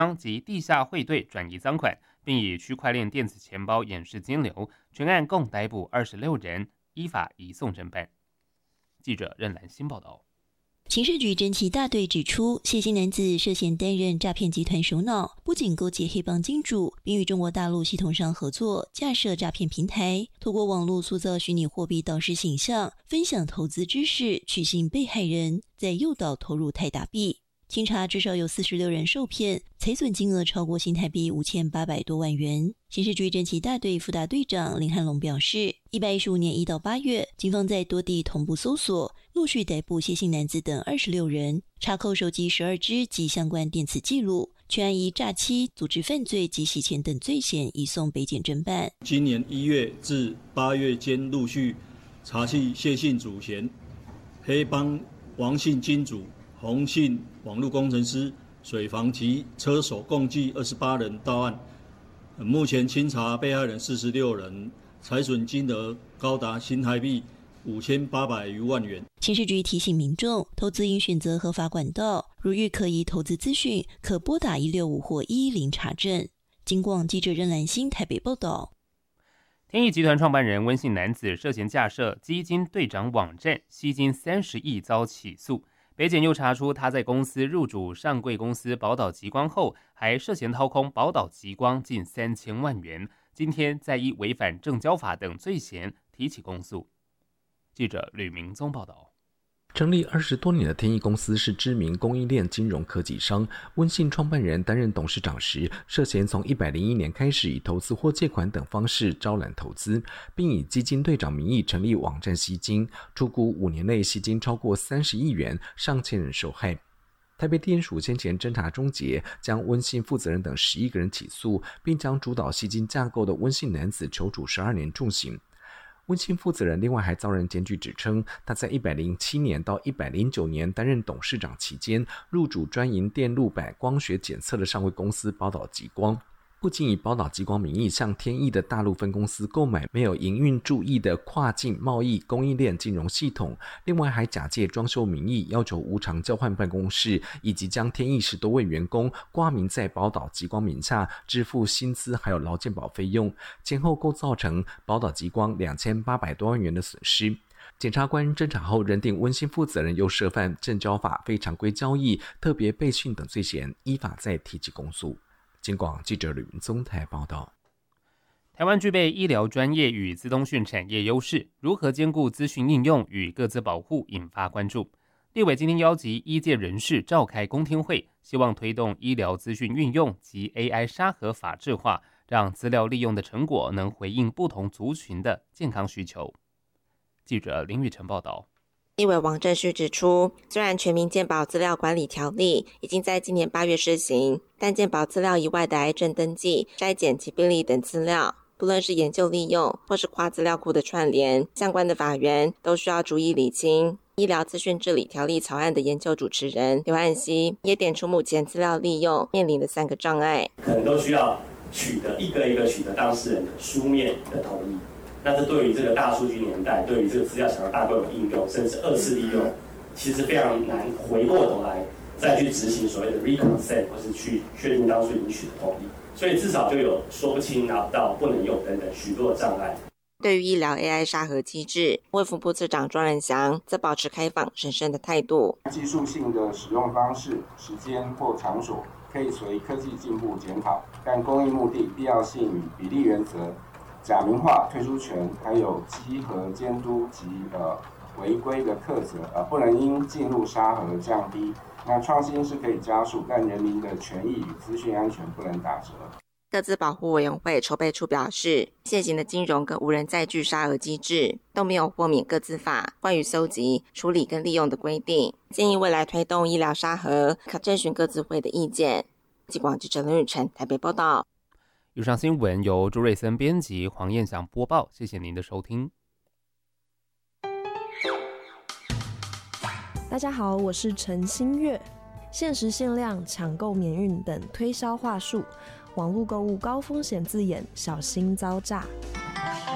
及地下汇兑转移赃款，并以区块链电子钱包掩饰金流，全案共逮捕26人，依法移送侦办。记者任兰新报道。 刑事局侦缉大队指出，谢姓男子涉嫌担任诈骗集团首脑，不仅勾结黑帮金主，并与中国大陆系统商合作，架设诈骗平台，透过网络塑造虚拟货币导师形象，分享投资知识，取信被害人，再诱导投入泰达币。清查至少有46人受骗，财损金额超过新台币5800多万元。刑事局侦缉大队副大队长林汉龙表示，115年1到8月，警方在多地同步搜索，陆续逮捕谢姓男子等26人，查扣手机12支及相关电磁记录，全案以诈欺、组织犯罪及洗钱等罪嫌移送北检侦办。 今年1月至8月间，陆续查缉谢姓主嫌、黑帮王姓金主、洪姓网络工程师、水房及车手共计28人到案。目前清查被害人46人，财损金额高达新台币5800余万元。 刑事局提醒民众，投资应选择合法管道，如遇可疑投资资讯，可拨打165或110查证。警广记者任兰心台北报道。 天翼集团创办人温姓男子涉嫌架设基金队长网站，吸金30亿遭起诉。北检又查出他在公司入主上柜公司宝岛极光后，还涉嫌掏空宝岛极光近3000万元。今天再依违反证交法等罪嫌提起公诉。记者吕明宗报道。 成立20多年的天翼公司是知名供应链金融科技商，温姓创办人担任董事长时，涉嫌从101年开始以投资或借款等方式招揽投资，并以基金队长名义成立网站吸金，初估5年内吸金超过30亿元，上千人受害。台北地检署先前侦查终结，将温姓负责人等11个人起诉，并将主导吸金架构的温姓男子囚处12年重刑。温姓负责人另外还遭人检举指称，他在107年到109年担任董事长期间，入主专营电路板光学检测的上柜公司宝岛极光，不仅以宝岛极光名义向天翼的大陆分公司购买没有营运注意的跨境贸易供应链金融系统，另外还假借装修名义要求无偿交换办公室，以及将天翼10多位员工挂名在宝岛极光名下，支付薪资还有劳健保费用，前后共造成宝岛极光2800多万元的损失。检察官侦查后认定温姓负责人又涉犯证交法非常规交易、特别备讯等罪嫌，依法再提起公诉。警广记者吕文宗台报道。 台湾具备医疗专业与资通讯产业优势，如何兼顾资讯应用与个资保护引发关注。立委今天邀集医界人士召开公听会，希望推动医疗资讯运用及 AI 沙盒法制化，让资料利用的成果能回应不同族群的健康需求。记者林宇成报道。 立委王正旭指出，虽然全民健保资料管理条例已经在今年8月施行，但健保资料以外的癌症登记、筛检及病历等资料，不论是研究利用或是跨资料库的串联，相关的法源都需要逐一厘清。医疗资讯治理条例草案的研究主持人刘汉熙也点出目前资料利用面临的3个障碍， 可能都需要取得一个一个取得当事人的书面的同意。那这对于这个大数据年代，对于这个资料想要大规模应用，甚至2次利用，其实非常难回过头来再去执行所谓的 reconsent， 或是去确定当初已经取得同意，所以至少就有说不清、拿不到、不能用等等许多的障碍。 对于医疗 AI 沙盒机制，卫福部次长庄仁祥则保持开放审慎的态度。 技术性的使用方式、时间或场所可以随科技进步检讨，但公益目的、必要性与比例原则、假名化退出权，还有稽核监督及违规的课责，不能因进入沙盒降低。那创新是可以加速，但人民的权益与资讯安全不能打折。 个资保护委员会筹备处表示，现行的金融跟无人载具沙盒机制都没有豁免个资法关于搜集、处理跟利用的规定，建议未来推动医疗沙盒可征询个资会的意见。警广记者林宇成台北报道。 以上新闻由朱瑞森编辑，黄燕祥播报，谢谢您的收听。 大家好，我是陈新月。限时限量、抢购免运等推销话术，网络购物高风险字眼，小心遭诈。